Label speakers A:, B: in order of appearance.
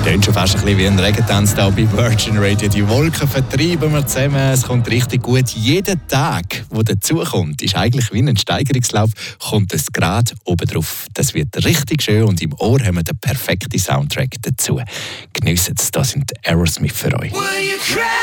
A: Klingt schon fast ein bisschen wie ein Regentanz da bei Virgin Radio. Die Wolken vertreiben wir zusammen. Es kommt richtig gut. Jeder Tag, der dazukommt, ist eigentlich wie ein Steigerungslauf, kommt es gerade oben drauf. Das wird richtig schön und im Ohr haben wir den perfekten Soundtrack dazu. Geniessen es, das sind Aerosmith für euch.